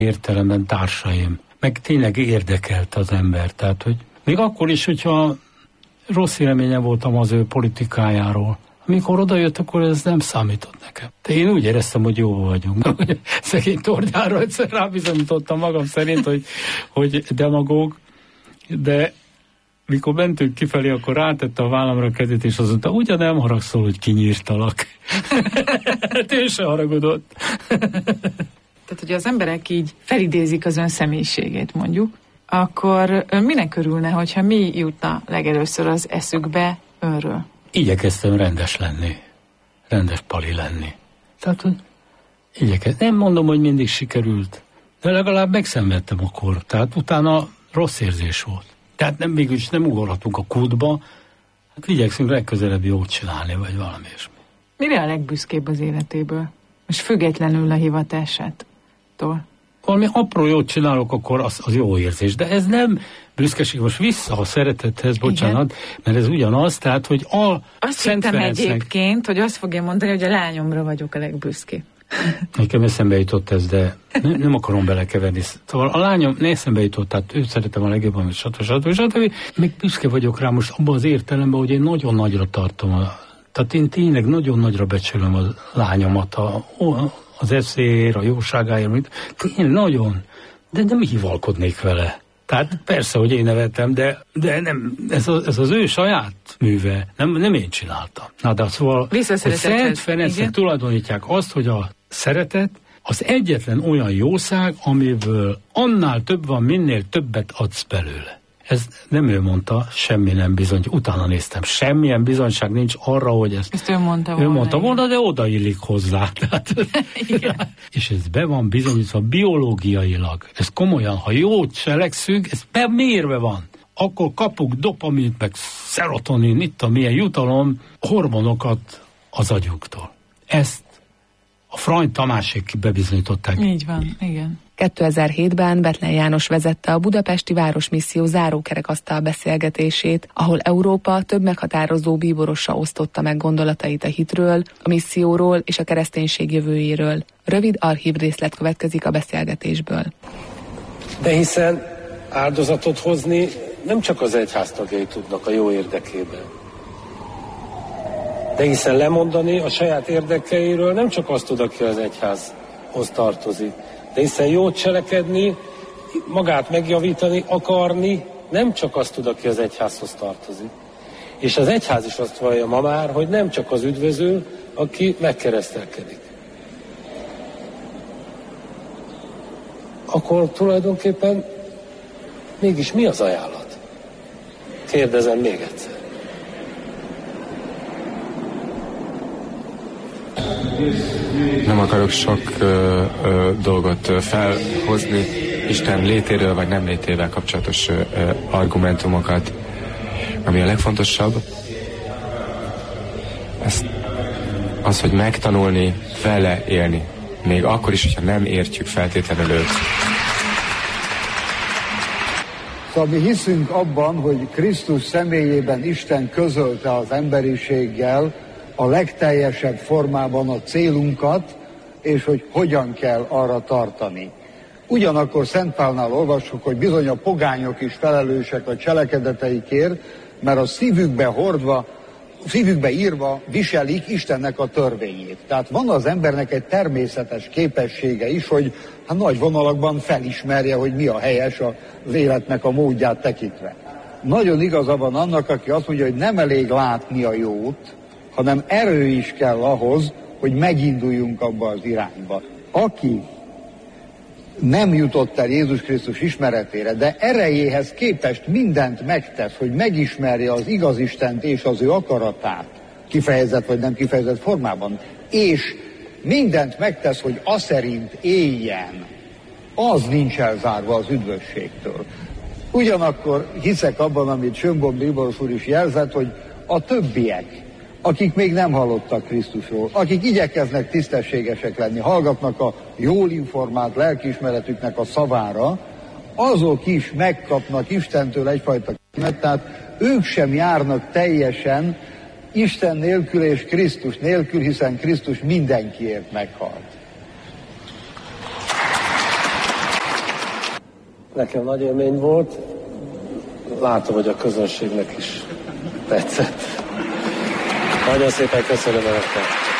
értelemben társaim, meg tényleg érdekelt az ember. Tehát, hogy még akkor is, hogyha rossz véleményem voltam az ő politikájáról, amikor odajött, akkor ez nem számított nekem. De én úgy éreztem, hogy jó vagyunk. Szegény Tordjára egyszer rábizonyítottam magam szerint, hogy demagóg, de mikor mentünk kifelé, akkor rátette a vállamra a kezét, és azt mondta, ugyan nem haragszol, hogy kinyírtalak. Hát ő se haragudott. Tehát, hogy az emberek így felidézik az ön személyiségét, mondjuk, akkor ön minek örülne, hogyha mi jutna legelőször az eszükbe önről? Igyekeztem rendes lenni. Rendes pali lenni. Tehát, hogy igyekeztem. Nem mondom, hogy mindig sikerült, de legalább megszenvedtem akkor. Tehát utána rossz érzés volt. Tehát mégis nem ugorhatunk a kútba, hát igyekszünk legközelebb jót csinálni, vagy valami ilyesmi. Mire a legbüszkébb az életéből? Most függetlenül a hivatásától. Valami apró jót csinálok, akkor az jó érzés. De ez nem büszkeség, most vissza a szeretethez, bocsánat, igen. Mert ez ugyanaz, tehát, hogy azt hittem egyébként, hogy azt fogja mondani, hogy a lányomra vagyok a legbüszkébb. Nekem eszembe jutott ez, de nem akarom belekeverni. Szóval a lányom eszembe jutott, tehát őt szeretem a legjobban, stb. Még büszke vagyok rá most abban az értelemben, hogy én nagyon nagyra tartom. Tehát én tényleg nagyon nagyra becsülöm a lányomat, az eszéért, a jóságáért, tényleg nagyon, de nem hivalkodnék vele. Tehát persze, hogy én nevetem, de nem, ez az ő saját műve, nem én csináltam. Na de szóval, hogy Szent Ferencnek tulajdonítják azt, hogy a szeretet az egyetlen olyan jószág, amiből annál több van, minél többet adsz belőle. Ez nem ő mondta, semmi nem bizony. Utána néztem, semmilyen bizonyság nincs arra, hogy ezt ő mondta volna, de odaillik hozzá. Tehát, és ez be van bizonyítva biológiailag. Ez komolyan, ha jót cselekszünk, ez mérve van. Akkor kapunk dopamint, meg szerotonin, itt a milyen jutalom, hormonokat az agyunktól. Ezt a Frany Tamásék bebizonyították. Így van, igen. 2007-ben Bethlen János vezette a Budapesti Városmisszió zárókerekasztal beszélgetését, ahol Európa több meghatározó bíborosa osztotta meg gondolatait a hitről, a misszióról és a kereszténység jövőjéről. Rövid archív részlet következik a beszélgetésből. De hiszen áldozatot hozni nem csak az egyház tagjai tudnak a jó érdekében. De hiszen lemondani a saját érdekeiről nem csak azt tud, aki az egyházhoz tartozik. De hiszen jót cselekedni, magát megjavítani, akarni, nem csak azt tud, aki az egyházhoz tartozik. És az egyház is azt vallja ma már, hogy nem csak az üdvözül, aki megkeresztelkedik. Akkor tulajdonképpen mégis mi az ajánlat? Kérdezem még egyszer. Nem akarok sok dolgot felhozni, Isten létéről vagy nem létével kapcsolatos argumentumokat. Ami a legfontosabb, az, hogy megtanulni, vele élni. Még akkor is, hogyha nem értjük feltétlenül őt. Szóval mi hiszünk abban, hogy Krisztus személyében Isten közölte az emberiséggel a legteljesebb formában a célunkat, és hogy hogyan kell arra tartani. Ugyanakkor Szent Pálnál olvassuk, hogy bizony a pogányok is felelősek a cselekedeteikért, mert a szívükbe írva viselik Istennek a törvényét. Tehát van az embernek egy természetes képessége is, hogy nagy vonalakban felismerje, hogy mi a helyes az életnek a módját tekintve. Nagyon igaza van annak, aki azt mondja, hogy nem elég látni a jót, hanem erő is kell ahhoz, hogy meginduljunk abba az irányba. Aki nem jutott el Jézus Krisztus ismeretére, de erejéhez képest mindent megtesz, hogy megismerje az igaz Istent és az ő akaratát, kifejezett vagy nem kifejezett formában, és mindent megtesz, hogy aszerint éljen, az nincs elzárva az üdvösségtől. Ugyanakkor hiszek abban, amit Schönborn bíboros úr is jelzett, hogy a többiek, akik még nem hallottak Krisztusról, akik igyekeznek tisztességesek lenni, hallgatnak a jól informált lelkiismeretüknek a szavára, azok is megkapnak Istentől egyfajta kímet, tehát ők sem járnak teljesen Isten nélkül és Krisztus nélkül, hiszen Krisztus mindenkiért meghalt. Nekem nagy élmény volt. Látom, hogy a közönségnek is tetszett. Nagyon szépen köszönöm önöknek.